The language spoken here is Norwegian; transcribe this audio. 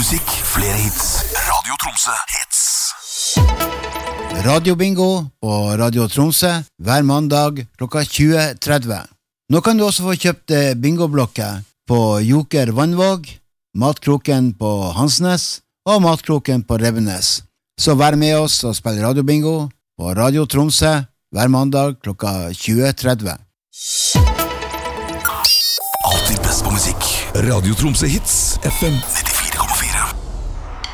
musikk, flere hits. Radio Tromsø hits. Radio Bingo på Radio Tromsø hver mandag klokka 20:30. Nå kan du også få kjøpt bingoblokker på Joker Vannvåg, Matkroken på Hansnes og Matkroken på Revenes. Så vær med oss og spill Radio Bingo på Radio Tromsø hver mandag klokka 20:30. Alltid best på musikk. Radio Tromsø hits, FM 95.